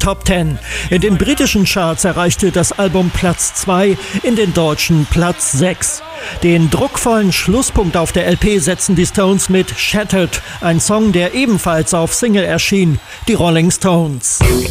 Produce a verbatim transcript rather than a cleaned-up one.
Top Ten. In den britischen Charts erreichte das Album Platz zwei, in den deutschen Platz sechs. Den druckvollen Schlusspunkt auf der L P setzen die Stones mit Shattered, ein Song, der ebenfalls auf Single erschien, die Rolling Stones.